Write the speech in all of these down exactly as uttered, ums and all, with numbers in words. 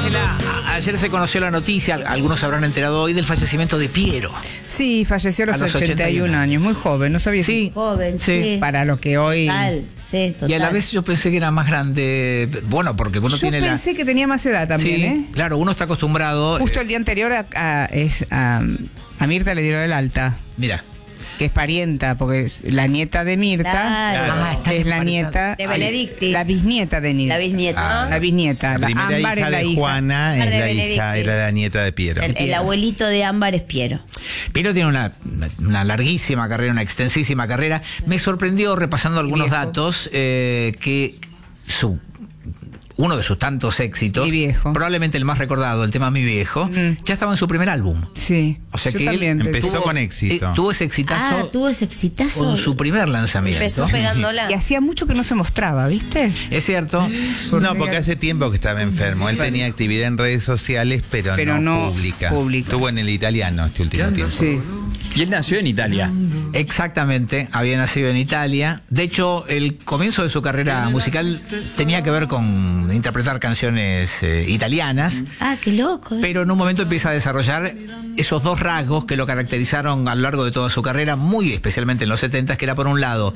Marcela, a- ayer se conoció la noticia, algunos habrán enterado hoy, del fallecimiento de Piero. Sí, falleció a los, A los ochenta y un años, muy joven, no sabía Sí. si Joven, Sí. sí. para lo que hoy... Total, sí, total. Y a la vez yo pensé que era más grande. Bueno, porque uno Yo tiene pensé que tenía más edad la. también, Sí, ¿eh? claro, uno está acostumbrado. Justo eh, el día anterior a, a- es, a, a Mirta le dieron el alta, Mira. que es parienta, porque es la nieta de Mirta Claro. Ah, está es la emparentada. nieta... De Benedictis. La bisnieta de Mirta. La bisnieta. La bisnieta. La La primera Ámbar hija es la de hija. Juana es Ámbar de la hija, Benedictis. era la nieta de Piero. El, el abuelito de Ámbar es Piero. Piero tiene una, una larguísima carrera, una extensísima carrera. Me sorprendió, repasando algunos viejo. datos, eh, que su uno de sus tantos éxitos, Mi viejo. probablemente el más recordado, el tema Mi Viejo, Mm. ya estaba en su primer álbum. Sí. O sea Yo que él también. empezó tuvo- con éxito. eh, tuvo ese exitazo Ah, tuvo ese exitazo. con su primer lanzamiento. Empezó pegándola. Y hacía mucho que no se mostraba, ¿viste? Es cierto. No, porque hace tiempo que estaba enfermo. Él tenía actividad en redes sociales, pero, Pero no, no pública. pública. Estuvo en el italiano este último tiempo. Sí. Y él nació en Italia. Exactamente, había nacido en Italia. De hecho, el comienzo de su carrera musical tenía que ver con interpretar canciones eh, italianas, Ah, qué loco. pero en un momento empieza a desarrollar esos dos rasgos que lo caracterizaron a lo largo de toda su carrera, muy especialmente en los setenta, que era por un lado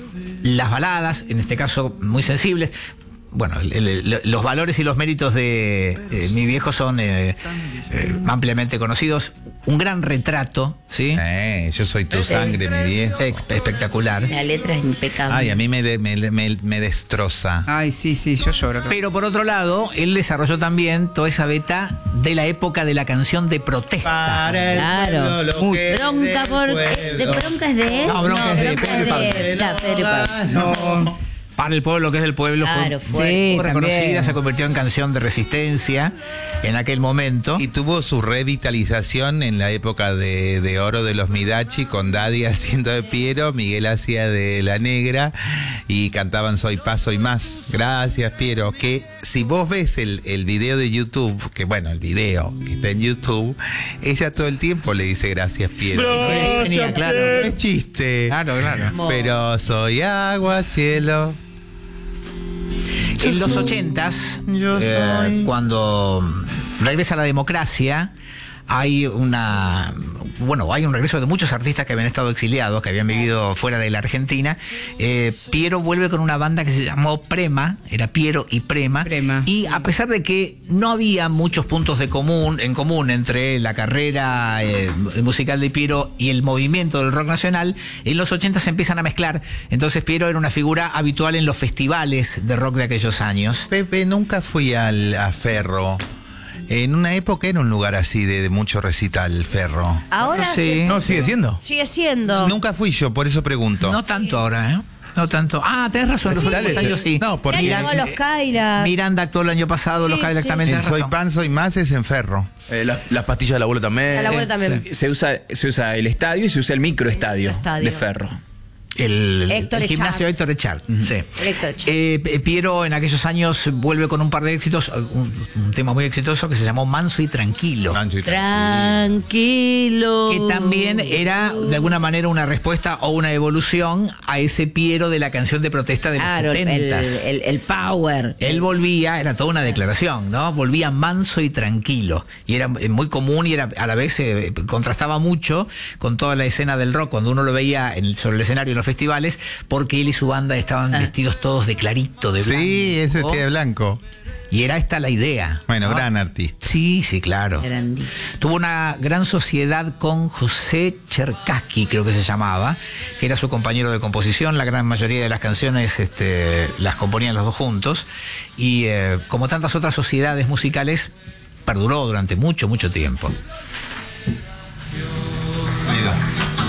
las baladas, en este caso muy sensibles. Bueno, el- el- el- los valores y los méritos de eh, Mi Viejo son eh, eh, ampliamente conocidos. Un gran retrato, ¿sí? Eh, yo soy tu sangre, mi viejo. Ex- espectacular. La letra es impecable. Ay, a mí me, de- me, me, me destroza. Ay, sí, sí, yo lloro. Pero por otro lado, él desarrolló también toda esa beta de la época de la canción de protesta. Para el Claro. pueblo, lo Muy que es bronca del por. pueblo. ¿De bronca es de él? No, Bronca es de Bronca Pedro y Pablo. de- la Pedro y Pablo. No. Para el pueblo, que es del pueblo, Claro, fue, fue. muy Sí, reconocida, también. se convirtió en canción de resistencia en aquel momento. Y tuvo su revitalización en la época de, de oro de los Midachi, con Daddy haciendo de Piero, Miguel hacía de La Negra y cantaban Soy Paz, Soy Más. Gracias, Piero. Que si vos ves el, el video de YouTube, que bueno, el video que está en YouTube, ella todo el tiempo le dice gracias, Piero. No es, Tenía, claro. no es chiste. Claro, claro. Pero soy agua, cielo. En los ochentas, Yo eh, soy- cuando regresa la democracia, hay una bueno hay un regreso de muchos artistas que habían estado exiliados, que habían vivido fuera de la Argentina. eh, Piero vuelve con una banda que se llamó Prema, era Piero y Prema, Prema. y a pesar de que no había muchos puntos de común en común entre la carrera eh, musical de Piero y el movimiento del rock nacional, en los ochenta se empiezan a mezclar. Entonces Piero era una figura habitual en los festivales de rock de aquellos años. Pepe, nunca fui al, a Ferro. En una época era un lugar así de, de mucho recital, Ferro. Ahora Sí. se- No, sigue siendo. sigue siendo. Nunca fui yo, por eso pregunto. No tanto ahora, ¿eh? No tanto. Ah, tenés razón, en los últimos Recitales, años sí. No, porque Ya llegó los Kaira. Miranda actuó el año pasado, los Sí, Cadillacs sí, también en tenés Soy razón. Pan, Soy Más es en Ferro. Eh, la- las pastillas del abuelo también. El abuelo también. Se usa, se usa el estadio y se usa el microestadio Microestadio. de Ferro. El, Héctor el gimnasio Echard. Héctor Echard. Sí. El Héctor Echard. Eh, P- Piero en aquellos años vuelve con un par de éxitos, un, un tema muy exitoso que se llamó Manso y Tranquilo. Mancho y Tranquilo. Que también era de alguna manera una respuesta o una evolución a ese Piero de la canción de protesta de los Claro, el, setentas. el, el power. Él volvía, era toda una declaración, ¿no? Volvía manso y tranquilo. Y era eh, muy común y era a la vez eh, contrastaba mucho con toda la escena del rock cuando uno lo veía en el- sobre el escenario en los festivales, porque él y su banda estaban vestidos todos de clarito, de blanco. Sí, ese es de blanco. Y era esta la idea. Bueno, ¿no? gran artista. Sí, sí, claro. Grandi. Tuvo una gran sociedad con José Cherkassky, creo que se llamaba, que era su compañero de composición. La gran mayoría de las canciones este, las componían los dos juntos. Y eh, como tantas otras sociedades musicales, perduró durante mucho, mucho tiempo. Ahí va.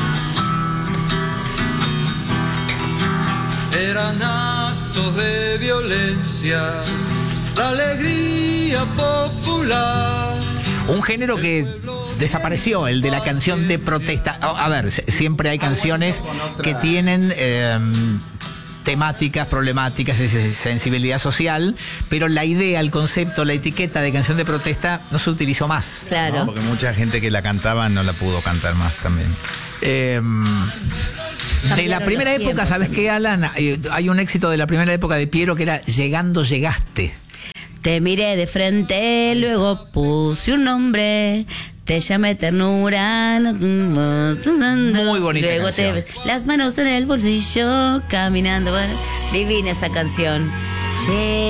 Eran actos de violencia, la alegría popular. Un género que desapareció, el de la canción de protesta. A, a ver, se- siempre hay canciones que tienen eh, temáticas, problemáticas, ese- sensibilidad social, pero la idea, el concepto, la etiqueta de canción de protesta no se utilizó más. Claro. ¿No? Porque mucha gente que la cantaba no la pudo cantar más también. Eh, de la Cambiaron primera los época, tiempos ¿sabes qué, Alan? Eh, Hay un éxito de la primera época de Piero que era Llegando Llegaste. Te miré de frente, luego puse un nombre. Te llamé ternura. Muy bonita luego canción. Te, las manos en el bolsillo, caminando. Bueno, divina esa canción.